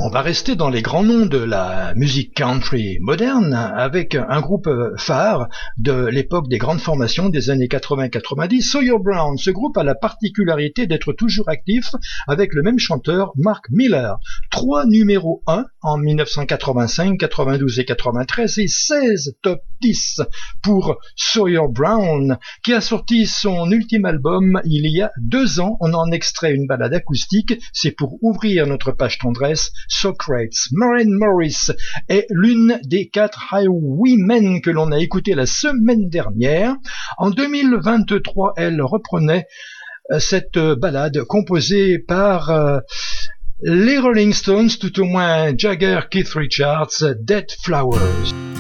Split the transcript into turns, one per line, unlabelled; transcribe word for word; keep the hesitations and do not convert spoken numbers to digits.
On va rester dans les grands noms de la musique country moderne avec un groupe phare de l'époque des grandes formations des années quatre-vingts quatre-vingt-dix, Sawyer Brown. Ce groupe a la particularité d'être toujours actif avec le même chanteur, Mark Miller. Trois numéros un en mille neuf cent quatre-vingt-cinq, quatre-vingt-douze et quatre-vingt-treize et seize top dix pour Sawyer Brown qui a sorti son ultime album il y a deux ans. On en extrait une balade acoustique, c'est pour ouvrir notre page tendresse. Socrates. Maren Morris est l'une des quatre Highwaymen que l'on a écouté la semaine dernière. En deux mille vingt-trois, elle reprenait cette balade composée par euh, les Rolling Stones, tout au moins Jagger, Keith Richards, Dead Flowers.